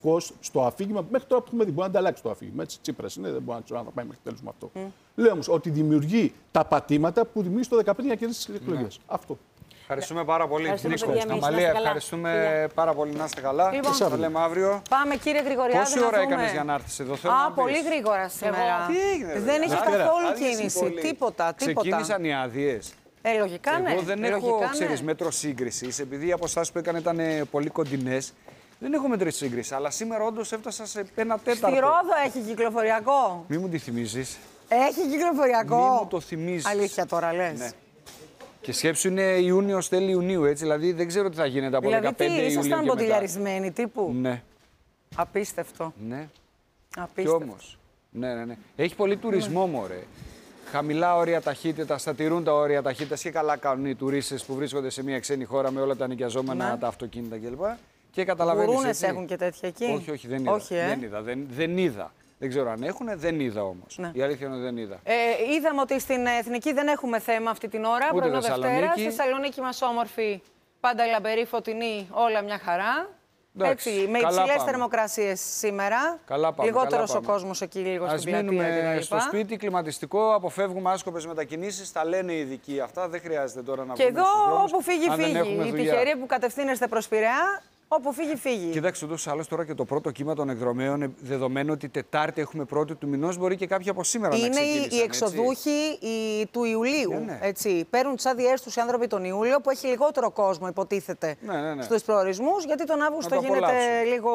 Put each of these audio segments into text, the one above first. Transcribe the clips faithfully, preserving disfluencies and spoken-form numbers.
στο αφήγημα, μέχρι τώρα που έχουμε δει, μπορεί να ανταλλάξει το αφήγημα. Έτσι, Τσίπρας είναι, δεν μπορεί να ξέρω αν θα πάει μέχρι τέλους με αυτό. Mm. Λέω όμως ότι δημιουργεί τα πατήματα που δημιουργεί το δεκαπέντε για να κερδίσει τις εκλογές. Mm. Αυτό. Ευχαριστούμε πάρα πολύ. Ευχαριστούμε, Νίκο, Αμαλία, ευχαριστούμε yeah. πάρα πολύ. Να είστε καλά. Λοιπόν, θα λέμε αύριο. Πάμε, κύριε Γρηγοριάδη. Πόση ώρα έκανες για να έρθεις εδώ, θέλω Α, να πεις. πολύ γρήγορα σήμερα. Τι έγινε, δεν είχε καθόλου κίνηση. Τίποτα, τίποτα. Ξεκίνησαν οι άδειες. Ε, λογικά ναι. Εγώ δεν έχω, ναι. ξέρεις, μέτρο σύγκρισης, επειδή οι αποστάσεις που έκανε ήταν πολύ κοντινές. Δεν έχω μέτρη σύγκριση, αλλά σήμερα όντως έφτασα σε ένα τέταρτο. Στη Ρόδο έχει κυκλοφοριακό. Μη μου τη θυμίζεις. Έχει κυκλοφοριακό. Μη μου το θυμίζεις. Αλήθεια τώρα λες. Ναι. Και σκέψου είναι Ιούνιος, τέλη Ιουνίου, έτσι, δηλαδή δεν ξέρω τι θα γίνεται από δηλαδή, δεκαπέντε Ιουλίου. Δηλαδή τι, ήσασταν ποντιλιαρισμένοι τύπου. Ναι. Απίστευτο. Ναι. Απίστευτο. Κι όμως. Ναι, ναι, ναι. Έχει πολύ τουρισμό, ναι. μωρέ. Χαμηλά όρια ταχύτητα, θα τηρούν τα όρια ταχύτητα και καλά κάνουν οι τουρίστες που βρίσκονται σε μια ξένη χώρα με όλα τα νοικιαζόμενα, ναι. τα αυτοκίνητα κλπ. Και καταλαβαίνεις. Γουρούνες έχουν και τέτοια εκεί. Όχι, όχι, δεν είδα. Όχι, ε? δεν, είδα δεν, δεν είδα. Δεν ξέρω αν έχουν, δεν είδα όμως. Ναι. Η αλήθεια είναι ότι δεν είδα. Ε, είδαμε ότι στην Εθνική δεν έχουμε θέμα αυτή την ώρα. Πρωινό Δευτέρα. Στη Θεσσαλονίκη μας όμορφη, πάντα λαμπερή, φωτεινή, όλα μια χαρά. Εντάξει, έτσι, με υψηλές θερμοκρασίες σήμερα. Λιγότερος ο κόσμος εκεί, λίγο στην πλατεία. Ας μείνουμε στο σπίτι, κλιματιστικό, αποφεύγουμε άσκοπες μετακινήσεις. Τα λένε οι ειδικοί αυτά. Δεν χρειάζεται τώρα να και βγούμε. Και εδώ, όπου φύγει, φύγει. Οι τυχεροί που κατευθύνεστε προς Πειραιά. Όπου φύγει, φύγει. Κοιτάξτε, ούτως ή άλλως τώρα και το πρώτο κύμα των εκδρομέων, δεδομένου ότι Τετάρτη έχουμε πρώτη του μηνός, μπορεί και κάποια από σήμερα είναι να ξεκίνησαν. Είναι οι εξοδούχοι οι, του Ιουλίου. Ναι, ναι. Έτσι. Παίρνουν τις άδειές τους οι άνθρωποι τον Ιούλιο, που έχει λιγότερο κόσμο, υποτίθεται, ναι, ναι, ναι. στους προορισμούς, γιατί τον Αύγουστο γίνεται λίγο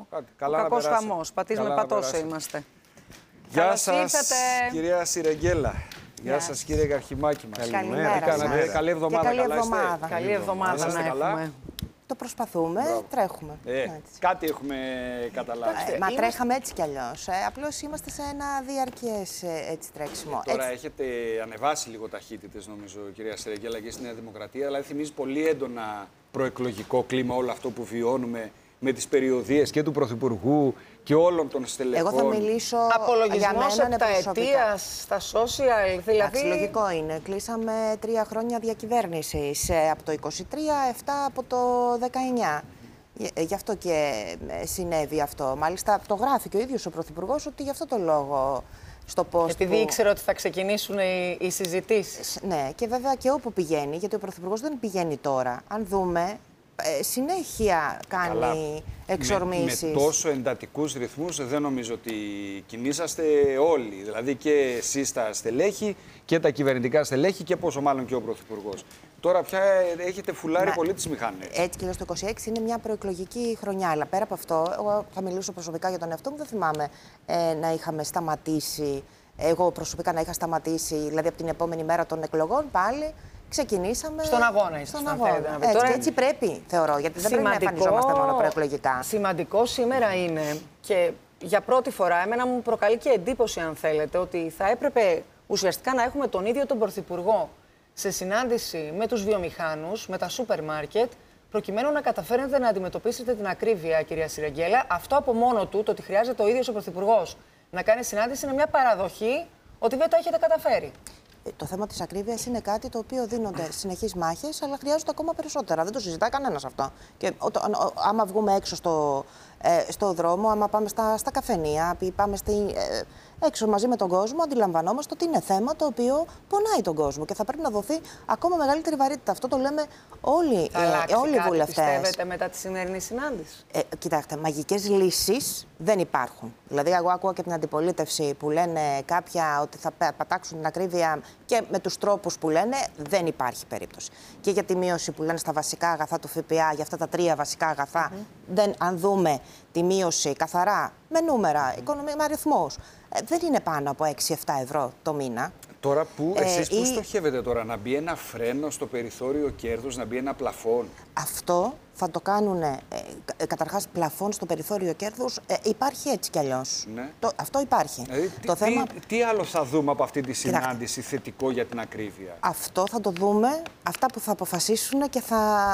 ο κακός χαμός. Πατής με πατόσο είμαστε. Γεια σας, κυρία Σιρεγγέλα. Γεια σας, κύριε Καρχημάκη μας. Καλημέρα. Καλή εβδομάδα. Καλή εβδομάδα να έχουμε. Το προσπαθούμε, Μπράβο. τρέχουμε. Ε, κάτι έχουμε καταλάβει. Ε, μα είμαστε... τρέχαμε έτσι κι αλλιώς. Ε, απλώς είμαστε σε ένα διαρκές έτσι, τρέξιμο. Τώρα έτσι. έχετε ανεβάσει λίγο ταχύτητες, νομίζω, κυρία Σιρεγγέλα, και στη Νέα Δημοκρατία. Δηλαδή θυμίζει πολύ έντονα προεκλογικό κλίμα όλο αυτό που βιώνουμε με τις περιοδίες και του Πρωθυπουργού και όλων των στελεχών. Εγώ θα μιλήσω απολογισμός για μένα επταετίας στα social, δηλαδή. Εντάξει, λογικό είναι. Κλείσαμε τρία χρόνια διακυβέρνησης, από το είκοσι τρία, εφτά από το δεκαεννιά. Γι' αυτό και συνέβη αυτό. Μάλιστα το γράφει και ο ίδιος ο Πρωθυπουργός ότι γι' αυτό το λόγο στο post. Επειδή που... ήξερε ότι θα ξεκινήσουν οι, οι συζητήσεις. Ναι, και βέβαια και όπου πηγαίνει, γιατί ο Πρωθυπουργός δεν πηγαίνει τώρα. Αν δούμε, ε, συνέχεια κάνει Καλά. εξορμήσεις. Με, με τόσο εντατικούς ρυθμούς δεν νομίζω ότι κινήσαστε όλοι. Δηλαδή και εσείς τα στελέχη και τα κυβερνητικά στελέχη και πόσο μάλλον και ο Πρωθυπουργός. Τώρα πια έχετε φουλάρει Μα, πολύ τις μηχανές. Έτσι και το είκοσι έξι είναι μια προεκλογική χρονιά. Αλλά πέρα από αυτό, εγώ θα μιλήσω προσωπικά για τον εαυτό μου. Δεν θυμάμαι ε, να είχαμε σταματήσει, εγώ προσωπικά να είχα σταματήσει, δηλαδή από την επόμενη μέρα των εκλογών πάλι. Ξεκινήσαμε. Στον αγώνα είστε. Στον αγώνα. Έτσι, Τώρα... έτσι πρέπει, θεωρώ, γιατί δεν σημαντικό... πρέπει να εμφανιζόμαστε μόνο προεκλογικά. Σημαντικό σήμερα είναι και για πρώτη φορά, εμένα μου προκαλεί και εντύπωση, αν θέλετε, ότι θα έπρεπε ουσιαστικά να έχουμε τον ίδιο τον Πρωθυπουργό σε συνάντηση με τους βιομηχάνους, με τα σούπερ μάρκετ, προκειμένου να καταφέρετε να αντιμετωπίσετε την ακρίβεια, κυρία Σιρεγγέλα. Αυτό από μόνο του, το ότι χρειάζεται ο ίδιος ο Πρωθυπουργός να κάνει συνάντηση, είναι μια παραδοχή ότι δεν τα έχετε καταφέρει. Το θέμα της ακρίβειας είναι κάτι το οποίο δίνονται συνεχείς μάχες, αλλά χρειάζονται ακόμα περισσότερα. Δεν το συζητάει κανένας αυτό. Και άμα βγούμε έξω στο, ε, στο δρόμο, άμα πάμε στα, στα καφενεία, πάμε στη, ε, έξω μαζί με τον κόσμο, αντιλαμβανόμαστε ότι είναι θέμα το οποίο πονάει τον κόσμο και θα πρέπει να δοθεί ακόμα μεγαλύτερη βαρύτητα. Αυτό το λέμε όλοι, ε, όλοι οι βουλευτές. Πιστεύετε μετά τη σημερινή συνάντηση? Ε, κοιτάξτε, μαγικές λύσεις δεν υπάρχουν. Δηλαδή, εγώ ακούω και την αντιπολίτευση που λένε κάποια ότι θα πατάξουν την ακρίβεια και με τους τρόπους που λένε, δεν υπάρχει περίπτωση. Και για τη μείωση που λένε στα βασικά αγαθά του ΦΠΑ, για αυτά τα τρία βασικά αγαθά, mm. δεν, αν δούμε τη μείωση καθαρά με νούμερα, οικονομία, με αριθμούς, δεν είναι πάνω από έξι εφτά ευρώ το μήνα. Τώρα που, εσείς ε, πού ή... στοχεύετε τώρα, να μπει ένα φρένο στο περιθώριο κέρδους, να μπει ένα πλαφόν? Αυτό θα το κάνουν, ε, καταρχάς πλαφόν στο περιθώριο κέρδους, ε, υπάρχει έτσι κι αλλιώς. Ναι. Το, αυτό υπάρχει. Δηλαδή, το τι, θέμα... τι, τι άλλο θα δούμε από αυτή τη συνάντηση Κοιτάξτε. θετικό για την ακρίβεια? Αυτό θα το δούμε, αυτά που θα αποφασίσουν και θα,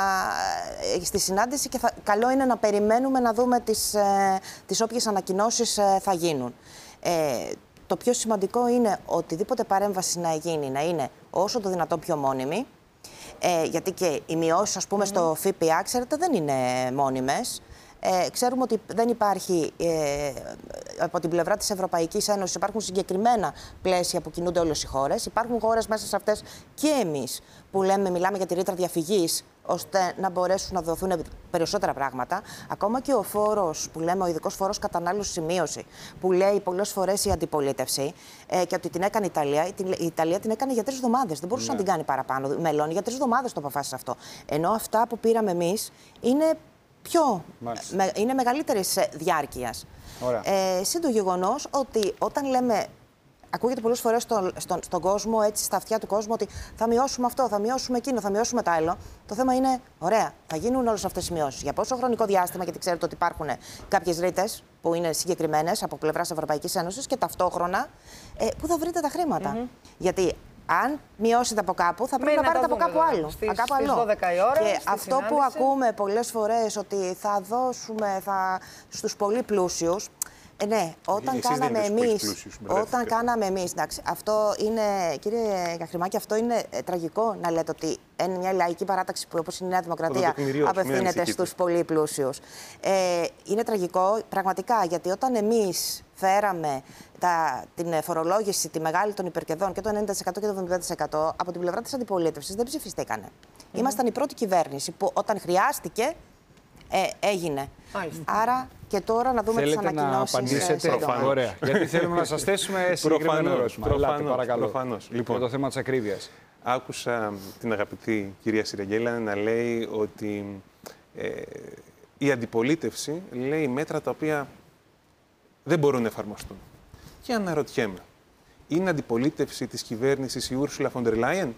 στη συνάντηση και θα, καλό είναι να περιμένουμε να δούμε τις, ε, τις όποιες ανακοινώσεις ε, θα γίνουν. Ε, Το πιο σημαντικό είναι οτιδήποτε παρέμβαση να γίνει να είναι όσο το δυνατόν πιο μόνιμη. Ε, γιατί και οι μειώσεις, ας πούμε, mm. στο ΦΠΑ, ξέρετε, δεν είναι μόνιμες. Ε, ξέρουμε ότι δεν υπάρχει ε, από την πλευρά της Ευρωπαϊκής Ένωσης, υπάρχουν συγκεκριμένα πλαίσια που κινούνται όλες οι χώρες. Υπάρχουν χώρες μέσα σε αυτές και εμείς που λέμε, μιλάμε για τη ρήτρα διαφυγής, ώστε να μπορέσουν να δοθούν περισσότερα πράγματα. Ακόμα και ο φόρος που λέμε, ο ειδικός φόρος κατανάλωση μείωση, που λέει πολλές φορές η αντιπολίτευση ε, και ότι την έκανε η Ιταλία. Η Ιταλία την έκανε για τρεις εβδομάδες. Δεν μπορούσε ναι. να την κάνει παραπάνω. Μελώνει για τρεις εβδομάδες το αποφάσισε αυτό. Ενώ αυτά που πήραμε εμείς είναι πιο. Με, είναι μεγαλύτερης διάρκειας. Ε, Συν το γεγονός ότι όταν λέμε. Ακούγεται πολλές φορές στο, στο, στον κόσμο, έτσι, στα αυτιά του κόσμου, ότι θα μειώσουμε αυτό, θα μειώσουμε εκείνο, θα μειώσουμε το άλλο. Το θέμα είναι, ωραία, θα γίνουν όλες αυτές οι μειώσεις. Για πόσο χρονικό διάστημα, γιατί ξέρετε ότι υπάρχουν κάποιες ρήτες που είναι συγκεκριμένες από πλευράς Ευρωπαϊκής Ένωσης και ταυτόχρονα ε, πού θα βρείτε τα χρήματα. Mm-hmm. Γιατί αν μειώσετε από κάπου, θα πρέπει Μην να πάρετε από κάπου άλλο. Στις, κάπου στις δώδεκα η ώρα, και αυτό συνάντηση. Που ακούμε πολλές φορές ότι θα δώσουμε θα, στους πολύ πλούσιους. Ε, ναι, όταν Εσείς κάναμε εμείς, όταν κάναμε εμείς, εντάξει, αυτό είναι, κύριε Καχρημάκη, αυτό είναι ε, τραγικό να λέτε ότι είναι μια λαϊκή παράταξη που όπως είναι η Νέα Δημοκρατία απευθύνεται στους πολύ πλούσιους. Ε, είναι τραγικό πραγματικά, γιατί όταν εμείς φέραμε τα, την φορολόγηση, τη μεγάλη των υπερκερδών και το ενενήντα τοις εκατό και το εβδομήντα τοις εκατό από την πλευρά της αντιπολίτευσης δεν ψηφιστήκανε. Mm-hmm. Ήμασταν η πρώτη κυβέρνηση που όταν χρειάστηκε ε, έγινε. Μάλιστα. Άρα και τώρα να δούμε τις ανακοινώσεις. Θέλετε να απαντήσετε. Προφανώς. Ωραία. Γιατί θέλουμε να σας θέσουμε συγκεκριμένο ερώτημα. Προφανώς, παρακαλώ. Προφανώς. Λοιπόν, για το θέμα της ακρίβειας. Άκουσα την αγαπητή κυρία Σιραγγέλα να λέει ότι ε, η αντιπολίτευση λέει μέτρα τα οποία δεν μπορούν να εφαρμοστούν. Και αναρωτιέμαι, είναι αντιπολίτευση της κυβέρνησης η Ούρσουλα Φον ντερ Λάιεν,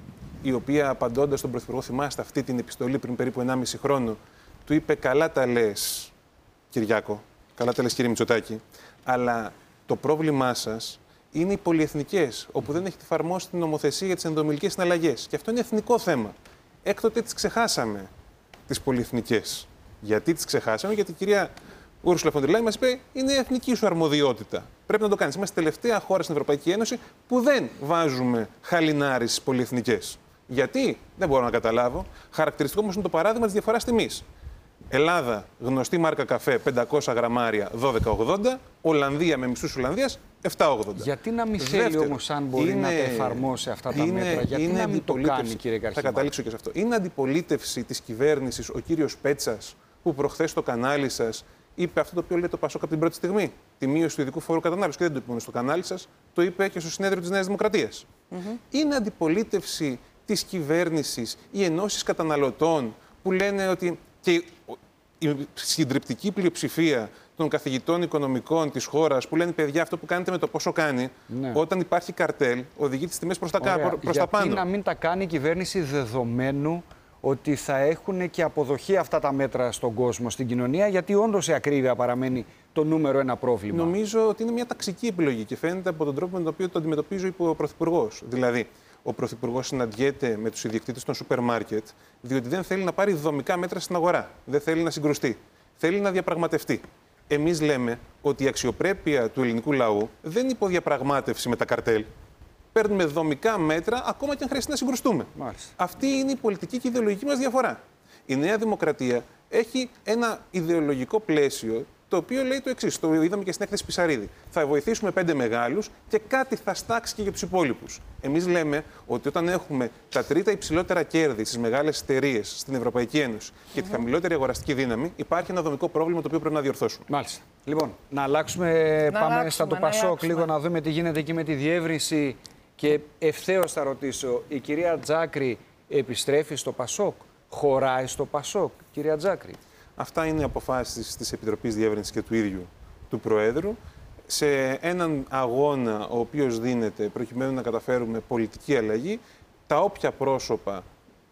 η οποία απαντώντας στον Πρωθυπουργό, θυμάστε αυτή την επιστολή πριν περίπου ενάμιση χρόνο, του είπε καλά τα λες, Κυριάκο, καλά τα λες κύριε Μητσοτάκη, αλλά το πρόβλημά σας είναι οι πολυεθνικές, όπου δεν έχετε εφαρμόσει την νομοθεσία για τις ενδομιλικές συναλλαγές. Και αυτό είναι εθνικό θέμα. Έκτοτε τις ξεχάσαμε, τις πολυεθνικές. Γιατί τις ξεχάσαμε, γιατί η κυρία Ούρσουλα Φον ντερ Λάιεν μας είπε είναι εθνική σου αρμοδιότητα. Πρέπει να το κάνεις. Είμαστε τελευταία χώρα στην Ευρωπαϊκή Ένωση που δεν βάζουμε χαλινάρι στις πολυεθνικές. Γιατί, δεν μπορώ να καταλάβω. Χαρακτηριστικό όμως είναι το παράδειγμα της διαφοράς τιμής. Ελλάδα, γνωστή μάρκα καφέ, πεντακόσια γραμμάρια, δώδεκα ογδόντα. Ολλανδία με μισούς Ολλανδίας, επτά ογδόντα. Γιατί να μην θέλει όμως, αν μπορεί είναι, να τα εφαρμόσει αυτά τα είναι, μέτρα, γιατί να μην το κάνει, κύριε Καρχημάκη. Θα καταλήξω και σε αυτό. Είναι αντιπολίτευση της κυβέρνησης ο κύριος Πέτσας, που προχθές στο κανάλι σας είπε αυτό το οποίο λέει το Πασόκ από την πρώτη στιγμή. Τη μείωση του ειδικού φόρου κατανάλωσης. Και δεν το είπε μόνο στο κανάλι σας, το είπε και στο συνέδριο της Νέας Δημοκρατίας. Mm-hmm. Είναι αντιπολίτευση της κυβέρνησης οι ενώσεις καταναλωτών που λένε ότι. Και η συντριπτική πλειοψηφία των καθηγητών οικονομικών της χώρας που λένε παιδιά αυτό που κάνετε με το πόσο κάνει, ναι. Όταν υπάρχει καρτέλ, οδηγεί τις τιμές προς τα, προς Γιατί τα πάνω. Γιατί να μην τα κάνει η κυβέρνηση δεδομένου ότι θα έχουν και αποδοχή αυτά τα μέτρα στον κόσμο, στην κοινωνία, γιατί όντως η ακρίβεια παραμένει το νούμερο ένα πρόβλημα. Νομίζω ότι είναι μια ταξική επιλογή και φαίνεται από τον τρόπο με τον οποίο το αντιμετωπίζει ο Πρωθυπουργός. Δηλαδή, ο Πρωθυπουργός συναντιέται με τους ιδιοκτήτες των σούπερ μάρκετ, διότι δεν θέλει να πάρει δομικά μέτρα στην αγορά. Δεν θέλει να συγκρουστεί. Θέλει να διαπραγματευτεί. Εμείς λέμε ότι η αξιοπρέπεια του ελληνικού λαού δεν είναι υποδιαπραγμάτευση με τα καρτέλ. Παίρνουμε δομικά μέτρα, ακόμα και αν χρειαστεί να συγκρουστούμε. Μάλιστα. Αυτή είναι η πολιτική και ιδεολογική μας διαφορά. Η Νέα Δημοκρατία έχει ένα ιδεολογικό πλαίσιο, το οποίο λέει το εξής. Το είδαμε και στην έκθεση Πισαρίδη. Θα βοηθήσουμε πέντε μεγάλους και κάτι θα στάξει και για τους υπόλοιπους. Εμείς λέμε ότι όταν έχουμε τα τρίτα υψηλότερα κέρδη στις μεγάλες εταιρείες στην Ευρωπαϊκή Ένωση και mm-hmm. τη χαμηλότερη αγοραστική δύναμη, υπάρχει ένα δομικό πρόβλημα το οποίο πρέπει να διορθώσουμε. Μάλιστα. Λοιπόν, να αλλάξουμε. Να πάμε αλλάξουμε, στα το Πασόκ λίγο να δούμε τι γίνεται εκεί με τη διεύρυνση. Και ευθέως θα ρωτήσω, η κυρία Τζάκρη επιστρέφει στο Πασόκ, χωράει στο Πασόκ, κυρία Τζάκρη. Αυτά είναι αποφάσεις της Επιτροπής Διεύρυνσης και του ίδιου του Προέδρου. Σε έναν αγώνα ο οποίος δίνεται προκειμένου να καταφέρουμε πολιτική αλλαγή, τα όποια πρόσωπα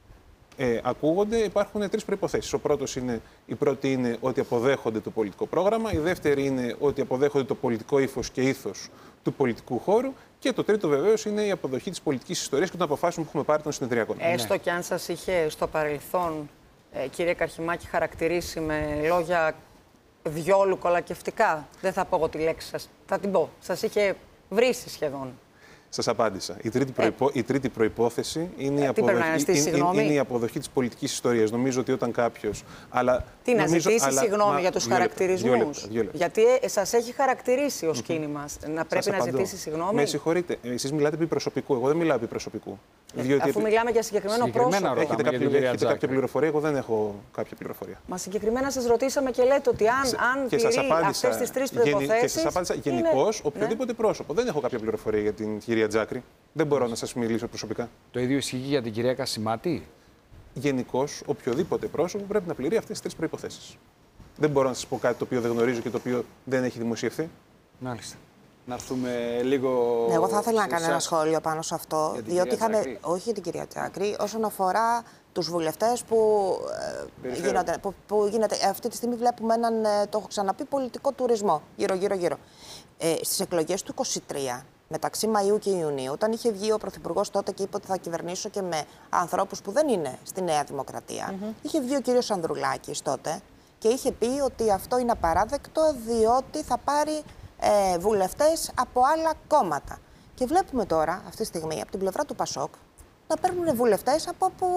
ε, ακούγονται, υπάρχουν τρεις προϋποθέσεις. Ο πρώτος είναι, η πρώτη είναι ότι αποδέχονται το πολιτικό πρόγραμμα, η δεύτερη είναι ότι αποδέχονται το πολιτικό ύφος και ήθος του πολιτικού χώρου και το τρίτο βεβαίως είναι η αποδοχή της πολιτικής ιστορίας και των αποφάσεων που έχουμε πάρει των συνεδριακών. Έστω και αν σας είχε στο παρελθόν, ε, κύριε Καρχημάκη, χαρακτηρίσει με λόγια διόλου κολακευτικά, δεν θα πω εγώ τη λέξη σας, θα την πω, σας είχε βρήσει σχεδόν. Σας απάντησα. Η τρίτη, προϋπο... ε. η τρίτη προϋπόθεση είναι, ε, η αποδοχή... είναι, είναι η αποδοχή της πολιτικής ιστορίας. Νομίζω ότι όταν κάποιος... Αλλά... Τι να νομίζω... ζητήσει αλλά... συγγνώμη Μα... για τους δύο χαρακτηρισμούς. Λεπτά, δύο λεπτά, δύο λεπτά. Γιατί ε, σας έχει χαρακτηρίσει ως mm-hmm. κίνημα. Να πρέπει σας να απαντώ. ζητήσει συγγνώμη. Με συγχωρείτε. Εσείς μιλάτε επί προσωπικού. Εγώ δεν μιλάω επί προσωπικού. Ε, διότι αφού επί... μιλάμε για συγκεκριμένο πρόσωπο. Έχετε, κάποιο... έχετε κάποια πληροφορία. Εγώ δεν έχω κάποια πληροφορία. Μα συγκεκριμένα σας ρωτήσαμε και λέτε ότι αν, αν και τηρεί απάντησα... αυτές τις τρεις προϋποθέσεις... Και σας απάντησα είναι... γενικώς οποιοδήποτε ναι. πρόσωπο. Δεν έχω κάποια πληροφορία για την κυρία Τζάκρη. Δεν μπορώ να σας μιλήσω προσωπικά. Το ίδιο ισχύει για την κυρία Κασιμάτη. Γενικώς, οποιοδήποτε πρόσωπο πρέπει να πληρεί αυτές τις τρεις προϋποθέσεις. Δεν μπορώ να σας πω κάτι το οποίο δεν γνωρίζω και το οποίο δεν έχει δημοσιευθεί. Μάλιστα. Να έρθουμε λίγο. Ναι, εγώ θα ήθελα να κάνω ένα σχόλιο πάνω σε αυτό. Διότι είχαμε. Τζάκρη. Όχι για την κυρία Τζάκρη, όσον αφορά τους βουλευτές που, ε, γίνονται, που, που γίνεται. Αυτή τη στιγμή βλέπουμε έναν, το έχω ξαναπεί, πολιτικό τουρισμό. Γύρω-γύρω-γύρω. Ε, στις εκλογές του είκοσι τρία, μεταξύ Μαΐου και Ιουνίου, όταν είχε βγει ο Πρωθυπουργός τότε και είπε ότι θα κυβερνήσω και με ανθρώπους που δεν είναι στη Νέα Δημοκρατία, mm-hmm. είχε βγει ο κύριος Ανδρουλάκης τότε και είχε πει ότι αυτό είναι απαράδεκτο διότι θα πάρει ε, βουλευτές από άλλα κόμματα. Και βλέπουμε τώρα, αυτή τη στιγμή, από την πλευρά του Πασόκ, να παίρνουν βουλευτές από, από,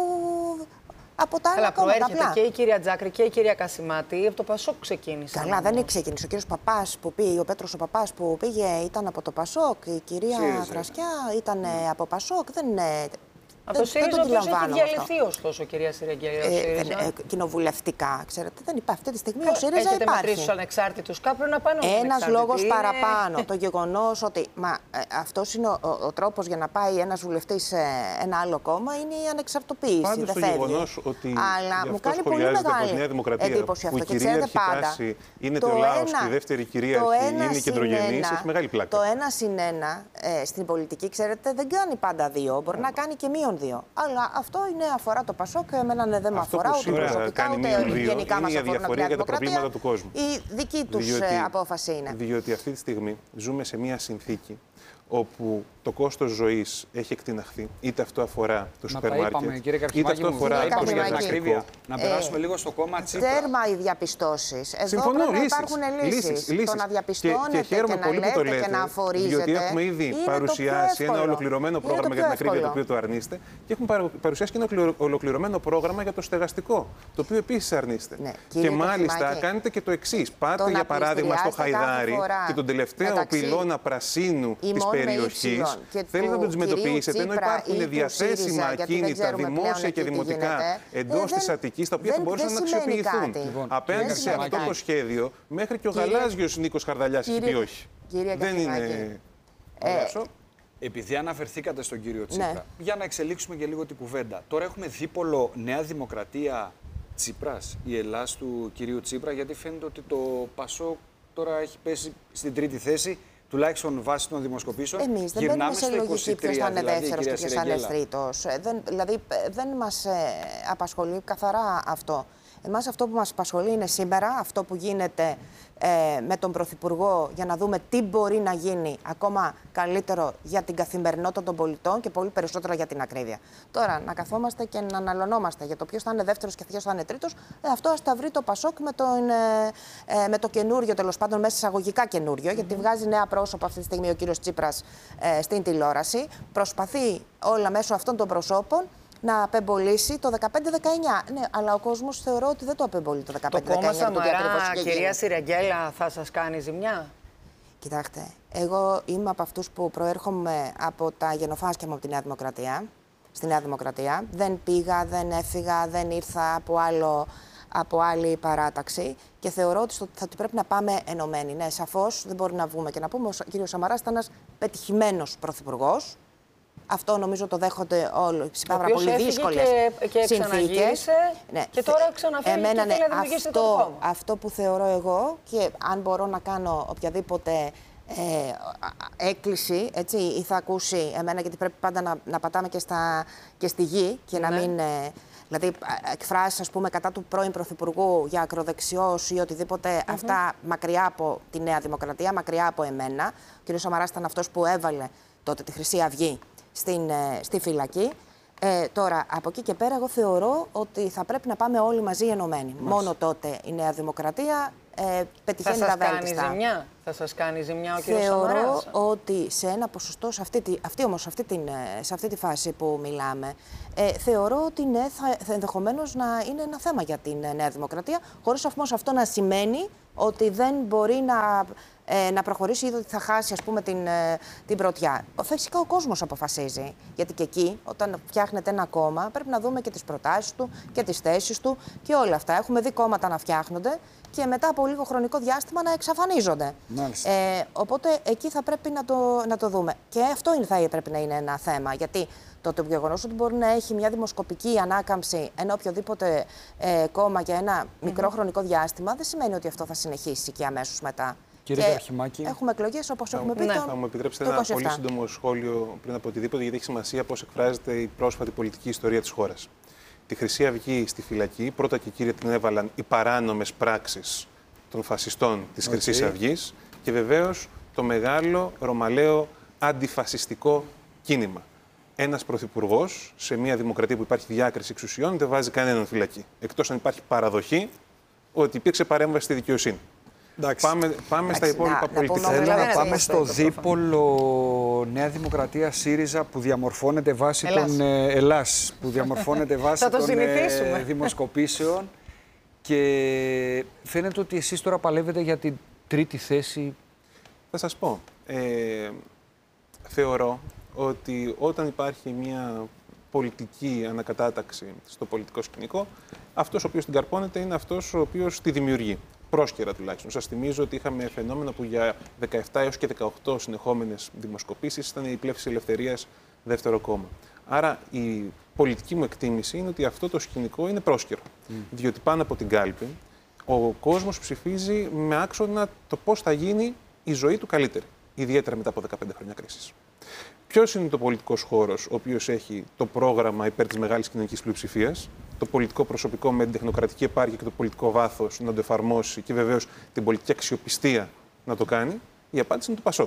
από τα άλλα κόμματα. Προέρχεται και η κυρία Τζάκρη και η κυρία Κασιμάτη από το Πασόκ ξεκίνησε. Καλά, όμως. Δεν ξεκίνησε. Ο κύριος Παπάς που πήγε, ο Πέτρος ο Παπάς που πήγε ήταν από το Πασόκ. Η κυρία Θρασκιά ήταν mm. από Πασόκ. Δεν είναι. Από το ΣΥΡΙΖΑ όμως έχει διαλυθεί ωστόσο, κυρία Σιραγγέλη. Ε, ε, κοινοβουλευτικά, ξέρετε, δεν υπάρχει. Αυτή τη στιγμή ο ΣΥΡΙΖΑ Έχετε υπάρχει. μετρήσει τους ανεξάρτητους, κάπου να πάνε όλοι. Ένας λόγος είναι... παραπάνω. Το γεγονός ότι μα, ε, αυτός είναι ο, ο, ο τρόπος για να πάει ένας βουλευτής σε ένα άλλο κόμμα είναι η ανεξαρτοποίηση. Πάντως δεν το φεύγει. γεγονός ότι αλλά μου κάνει πολύ μεγάλη εντύπωση αυτό. Και ξέρετε πάντα. Είναι το λαός και η δεύτερη κυρίαρχη είναι κεντρογενής, έχει μεγάλη πλάκα. Το ένα συν ένα στην πολιτική, ξέρετε, δεν κάνει πάντα δύο. Μπορεί να κάνει και μείον δύο. Αλλά αυτό είναι, αφορά το Πασόκ, εμένα δεν με αφορά ούτε προσωπικά, ούτε γενικά μας αφορούν τα διαφορία για τα προβλήματα του κόσμου. Η δική τους διότι, απόφαση είναι. Διότι αυτή τη στιγμή ζούμε σε μια συνθήκη όπου το κόστος ζωής έχει εκτιναχθεί, είτε αυτό αφορά το σούπερ μάρκετ, είτε αυτό αφορά το σχεδιαστικό. Να περάσουμε ε, λίγο στο κόμμα Τσίπρα. Τέρμα οι διαπιστώσεις. Εδώ Συμφωνώ, πρέπει να λύσεις, υπάρχουν λύσεις. λύσεις, λύσεις. Το να διαπιστώνετε και, και, και, και να λέτε, που το λέτε και να αφορίζετε. Διότι έχουμε ήδη παρουσιάσει ένα ολοκληρωμένο πρόγραμμα για την ακρίβεια το οποίο το αρνείστε και έχουμε παρουσιάσει και ένα ολοκληρωμένο πρόγραμμα για το στεγαστικό, το οποίο επίσης αρνείστε. Ναι, και μάλιστα κάνετε και το εξής. Πάτε για παράδειγμα στο Χαϊδάρι και τον τελευταίο πυλώνα πρασίνου της περιοχής. Θέλετε να το αντιμετωπίσετε, ενώ υπάρχουν διαθέσιμα ακίνητα δημόσια και δημοτικά εντός της Αττικής, τα οποία θα μπορούσαν να αξιοποιηθούν. Απέναντι σε αυτό το σχέδιο, μέχρι και ο γαλάζιος Νίκος Χαρδαλιάς έχει πει όχι. Δεν είναι. Επειδή αναφερθήκατε στον κύριο Τσίπρα, ναι. για να εξελίξουμε και λίγο την κουβέντα. Τώρα έχουμε δίπολο Νέα Δημοκρατία Τσίπρας, η Ελλάς του κυρίου Τσίπρα, γιατί φαίνεται ότι το Πασόκ τώρα έχει πέσει στην τρίτη θέση. Τουλάχιστον βάσει των δημοσκοπήσεων. Εμείς δεν μπαίνουμε σε λογική ποιος θα είναι δεύτερος και ποιος θα είναι τρίτος. Δηλαδή δεν μας απασχολεί καθαρά αυτό. Εμάς αυτό που μας απασχολεί είναι σήμερα, αυτό που γίνεται ε, με τον Πρωθυπουργό για να δούμε τι μπορεί να γίνει ακόμα καλύτερο για την καθημερινότητα των πολιτών και πολύ περισσότερο για την ακρίβεια. Τώρα, να καθόμαστε και να αναλωνόμαστε για το ποιος θα είναι δεύτερος και ποιος θα είναι τρίτος, ε, αυτό ας τα βρει το Πασόκ με, τον, ε, ε, με το καινούριο, τέλος πάντων, μέσα εισαγωγικά καινούριο, mm-hmm. γιατί βγάζει νέα πρόσωπα αυτή τη στιγμή ο κύριος Τσίπρας ε, στην τηλεόραση. Προσπαθεί όλα μέσω αυτών των προσώπων να απεμπολίσει το δεκαπέντε δεκαεννιά. Ναι, αλλά ο κόσμος θεωρώ ότι δεν το απεμπολεί το δεκαπέντε δεκαεννιά. Το κόμμα Σαμαρά, κυρία Σιραγγέλα, θα σας κάνει ζημιά? Κοιτάξτε, εγώ είμαι από αυτούς που προέρχομαι από τα γενοφάσκια μου από τη Νέα Δημοκρατία. Στη Νέα Δημοκρατία. Δεν πήγα, δεν έφυγα, δεν ήρθα από, άλλο, από άλλη παράταξη και θεωρώ ότι θα πρέπει να πάμε ενωμένοι. Ναι, σαφώς δεν μπορεί να βγούμε και να πούμε. Ο κύριος Σαμαράς ήταν ένας πετυχημένος πρωθυπουργός. Αυτό νομίζω το δέχονται όλοι σε πάρα πολύ δύσκολες συνθήκες. Ναι. Και τώρα ξαναφέρει και θέλει να δημιουργήσει το κόμμα. Αυτό που θεωρώ εγώ, και αν μπορώ να κάνω οποιαδήποτε ε, έκκληση, έτσι, ή θα ακούσει εμένα, γιατί πρέπει πάντα να, να πατάμε και, στα, και στη γη και ναι. να μην... Ε, δηλαδή, εκφράσεις, ας πούμε, κατά του πρώην Πρωθυπουργού για ακροδεξιός ή οτιδήποτε, mm-hmm. αυτά μακριά από τη Νέα Δημοκρατία, μακριά από εμένα. Ο κ. Σαμαράς ήταν αυτός που έβαλε τότε τη Χρυσή Αυγή Στην, στη φυλακή. Ε, τώρα, από εκεί και πέρα, εγώ θεωρώ ότι θα πρέπει να πάμε όλοι μαζί ενωμένοι. Μάλιστα. Μόνο τότε η Νέα Δημοκρατία ε, πετυχαίνει θα τα σας κάνει βέλτιστα. ζημιά. Θα σας κάνει ζημιά ο κύριος Θεωρώ Σαμαράς. ότι σε ένα ποσοστό, σε αυτή τη, αυτή όμως, σε αυτή, την, σε αυτή τη φάση που μιλάμε, ε, θεωρώ ότι ναι, θα, θα ενδεχομένως να είναι ένα θέμα για την Νέα Δημοκρατία, χωρίς όμως αυτό να σημαίνει ότι δεν μπορεί να, ε, να προχωρήσει ή ότι θα χάσει, ας πούμε, την, ε, την πρωτιά. Φυσικά ο κόσμος αποφασίζει, γιατί και εκεί, όταν φτιάχνεται ένα κόμμα, πρέπει να δούμε και τις προτάσεις του και τις θέσεις του και όλα αυτά. Έχουμε δει κόμματα να φτιάχνονται και μετά από λίγο χρονικό διάστημα να εξαφανίζονται. Ε, οπότε εκεί θα πρέπει να το, να το δούμε. Και αυτό είναι, θα πρέπει να είναι ένα θέμα. Γιατί το, το γεγονός ότι μπορεί να έχει μια δημοσκοπική ανάκαμψη ένα οποιοδήποτε ε, κόμμα για ένα μικρό χρονικό διάστημα δεν σημαίνει ότι αυτό θα συνεχίσει και αμέσως μετά. Κύριε Και Καρχημάκη. Έχουμε εκλογές, όπως έχουμε πει. Ναι. Το, Θα μου επιτρέψετε το ένα είκοσι επτά. πολύ σύντομο σχόλιο πριν από οτιδήποτε, γιατί έχει σημασία πώς εκφράζεται η πρόσφατη πολιτική ιστορία της χώρας. Τη Χρυσή Αυγή στη φυλακή, πρώτα και κύρια την έβαλαν οι παράνομες πράξεις των φασιστών της okay. Χρυσής Αυγής και βεβαίως το μεγάλο ρωμαλαίο αντιφασιστικό κίνημα. Ένας πρωθυπουργός σε μια δημοκρατία που υπάρχει διάκριση εξουσιών δεν βάζει κανέναν φυλακή. Εκτός αν υπάρχει παραδοχή ότι υπήρξε παρέμβαση στη δικαιοσύνη. Εντάξει. Πάμε, πάμε Εντάξει, στα υπόλοιπα να- να πολιτικά. πούμε Θέλω όμως- να δεν πάμε είναι στο αυτό, δίπολο Νέα Δημοκρατία ΣΥΡΙΖΑ που διαμορφώνεται βάσει Ελλάς. των ε, Ελλάς, που διαμορφώνεται βάσει Θα το των ε, συνηθίσουμε. δημοσκοπήσεων και φαίνεται ότι εσείς τώρα παλεύετε για την τρίτη θέση. Θα σας πω. Ε, θεωρώ ότι όταν υπάρχει μια πολιτική ανακατάταξη στο πολιτικό σκηνικό, αυτός ο οποίος την καρπώνεται είναι αυτός ο οποίος τη δημιουργεί. Πρόσκαιρα τουλάχιστον. Σας θυμίζω ότι είχαμε φαινόμενα που για δεκαεπτά έως και δεκαοκτώ συνεχόμενες δημοσκοπήσεις ήταν η Πλεύση Ελευθερίας δεύτερο κόμμα. Άρα η πολιτική μου εκτίμηση είναι ότι αυτό το σκηνικό είναι πρόσκαιρο. Mm. Διότι πάνω από την κάλπη ο κόσμος ψηφίζει με άξονα το πώς θα γίνει η ζωή του καλύτερη. Ιδιαίτερα μετά από δεκαπέντε χρόνια κρίσης. Ποιος είναι το πολιτικός χώρος ο οποίος έχει το πρόγραμμα υπέρ της μεγάλης κοινωνικής πλειοψηφίας, το πολιτικό προσωπικό με την τεχνοκρατική επάρκεια και το πολιτικό βάθος να το εφαρμόσει και βεβαίως την πολιτική αξιοπιστία να το κάνει? Η απάντηση είναι το ΠΑΣΟΚ.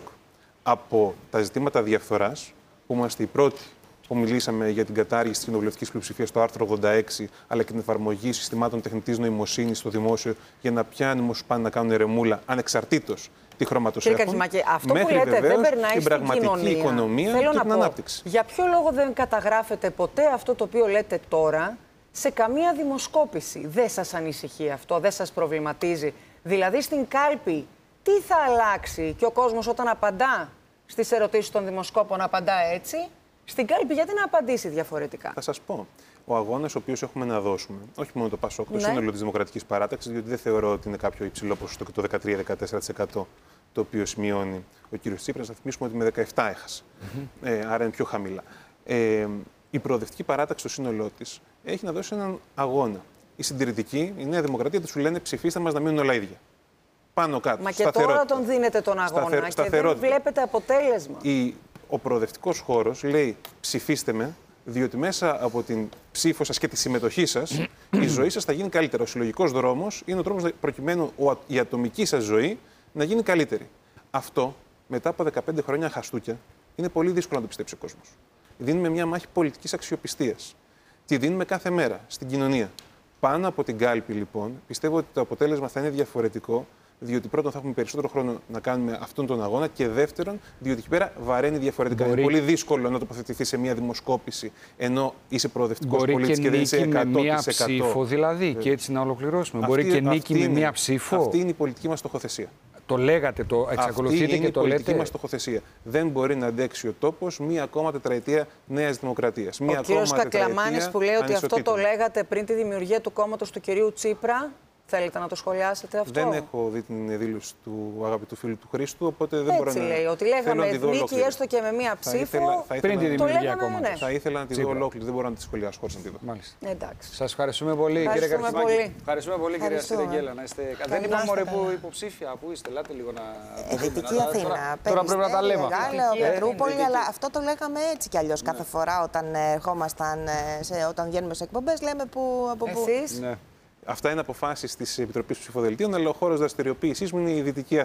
Από τα ζητήματα διαφθοράς, που είμαστε οι πρώτοι που μιλήσαμε για την κατάργηση της κοινοβουλευτικής πλειοψηφίας στο άρθρο ογδόντα έξι, αλλά και την εφαρμογή συστημάτων τεχνητής νοημοσύνης στο δημόσιο για να πιάνουν όσους πάνε να κάνουν ερεμούλα ανεξαρτήτως τι χρώματος Κύριε έχουν, Καρχημάκη, αυτό μέχρι που λέτε δεν βεβαίως περνάει την στην πραγματική κοινωνία. οικονομία Θέλω και να την πω, ανάπτυξη. για ποιο λόγο δεν καταγράφετε ποτέ αυτό το οποίο λέτε τώρα σε καμία δημοσκόπηση? Δεν σας ανησυχεί αυτό, δεν σας προβληματίζει? Δηλαδή στην κάλπη τι θα αλλάξει και ο κόσμος όταν απαντά στις ερωτήσεις των δημοσκόπων απαντά έτσι, στην κάλπη γιατί να απαντήσει διαφορετικά? Θα σας πω. Ο αγώνας ο οποίος έχουμε να δώσουμε, όχι μόνο το ΠΑΣΟΚ, το Ναι. σύνολο της Δημοκρατικής Παράταξης, διότι δεν θεωρώ ότι είναι κάποιο υψηλό ποσοστό και το δεκατρία με δεκατέσσερα τοις εκατό το οποίο σημειώνει ο κύριος Τσίπρας. Να θυμίσουμε ότι με δεκαεπτά έχασε. Mm-hmm. Ε, άρα είναι πιο χαμηλά. Ε, η προοδευτική παράταξη στο σύνολό της έχει να δώσει έναν αγώνα. Η συντηρητική, η Νέα Δημοκρατία, τη σου λένε ψηφίστε μας να μείνουν όλα ίδια. Πάνω κάτω. Μα και τώρα τον δίνετε τον αγώνα Σταθε... και δεν βλέπετε αποτέλεσμα. Η... Ο προοδευτικός χώρος λέει ψηφίστε με, διότι μέσα από την ψήφο σας και τη συμμετοχή σας η ζωή σας θα γίνει καλύτερα. Ο συλλογικός δρόμος είναι ο τρόπος προκειμένου η ατομική σας ζωή να γίνει καλύτερη. Αυτό μετά από δεκαπέντε χρόνια χαστούκια είναι πολύ δύσκολο να το πιστέψει ο κόσμος. Δίνουμε μια μάχη πολιτικής αξιοπιστίας. Τη δίνουμε κάθε μέρα στην κοινωνία. Πάνω από την κάλπη, λοιπόν, πιστεύω ότι το αποτέλεσμα θα είναι διαφορετικό, διότι πρώτον θα έχουμε περισσότερο χρόνο να κάνουμε αυτόν τον αγώνα και δεύτερον, διότι εκεί πέρα βαραίνει διαφορετικά. Μπορεί... Είναι πολύ δύσκολο να τοποθετηθεί σε μια δημοσκόπηση ενώ είσαι προοδευτικός πολίτης και, και δεν είσαι εκατό τοις εκατό. Με μία ψήφο δηλαδή, και έτσι να ολοκληρώσουμε. Αυτή, Μπορεί και νίκη με είναι, μία ψήφο. Αυτή είναι η πολιτική μας στοχοθεσία. Το λέγατε, το εξακολουθείτε αυτή είναι και το η πολιτική λέτε. μας στοχοθεσία. Δεν μπορεί να αντέξει ο τόπος μία ακόμα τετραετία Νέας Δημοκρατίας. Ο κύριος Κακλαμάνης που λέει ότι αυτό το λέγατε πριν τη δημιουργία του κόμματος του κυρίου Τσίπρα. Θέλετε να το σχολιάσετε αυτό? Δεν έχω δει την δήλωση του αγαπητού φίλου του Χρήστου, οπότε δεν Έτσι μπορώ να. λέει, ότι λέγαμε νίκη έστω και με μία ψήφο. Θα ήθελα, θα ήθελα, Πριν τη δημιουργία κόμματος. ναι. Θα ήθελα να τη δω ολόκληρη, δεν μπορώ να τη σχολιάσω χωρίς να τη δω. Μάλιστα. Εντάξει. Σας ευχαριστούμε πολύ, κύριε Ευχαριστούμε Καρχημάκη. πολύ. Ευχαριστούμε πολύ, κυρία Ευχαριστούμε. Σιρεγγέλα. Να είστε... Δεν Καλή είπαμε να είστε ωραία που καλά. υποψήφια. Πού είστε, ελάτε λίγο να το Ε, δούμε. Δυτική Τώρα- Αθήνα. Τώρα πρέπει να τα λέμε αυτά. Μεγάλο, Ε, Πετρούπολη, αλλά αυτό το λέγαμε έτσι κι αλλιώς. Κάθε φορά όταν ερχόμασταν, ε, σε- όταν βγαίνουμε σε εκπομπές, λέμε που, από πού. Εσείς. Ναι. Αυτά είναι αποφάσεις της Επιτροπής Ψηφοδελτίων, αλλά ο χώρος δραστηριοποίησής μου είναι η Δυτική Αθήνα.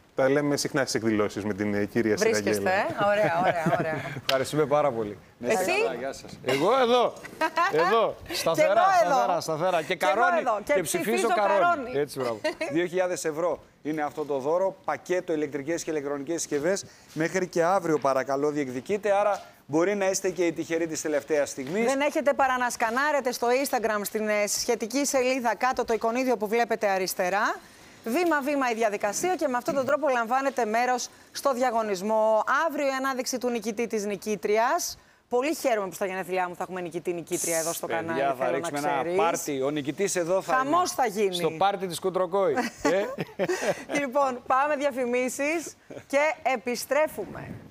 Τα λέμε συχνά στις εκδηλώσεις με την ε, κυρία Βρίσκεστε, Σιραγγέλα. ε? Ωραία, ωραία, ωραία. Ευχαριστούμε πάρα πολύ. Να είστε Εσύ? καλά, γεια σας. Εγώ εδώ. Εδώ. Σταθερά, εγώ εδώ. σταθερά, σταθερά. Και Και εγώ καρόνι. εδώ. Και ψηφίζω ψηφίζω καρόνι. καρόνι. Έτσι, μπράβο. δύο χιλιάδες ευρώ είναι αυτό το δώρο. Πακέτο ηλεκτρικές και ηλεκτρονικές συσκευές. Μέχρι και αύριο, παρακαλώ, διεκδικείτε. Άρα μπορεί να είστε και οι τυχεροί της τελευταίας στιγμής. Δεν έχετε παρά να σκανάρετε στο Instagram στην ε, σχετική σελίδα κάτω το εικονίδιο που βλέπετε αριστερά. Βήμα-βήμα η διαδικασία και με αυτόν τον τρόπο λαμβάνετε μέρος στο διαγωνισμό. Αύριο η ανάδειξη του νικητή της νικήτριας. Πολύ χαίρομαι που στα γενέθλιά μου θα έχουμε νικητή-νικήτρια εδώ στο Παιδιά, κανάλι. θα θέλω ρίξουμε να ένα ξέρεις. πάρτι. Ο νικητής εδώ θα Χαμός είναι. θα γίνει. Στο πάρτι της Κουτροκόη. ε? Λοιπόν, πάμε διαφημίσεις και επιστρέφουμε.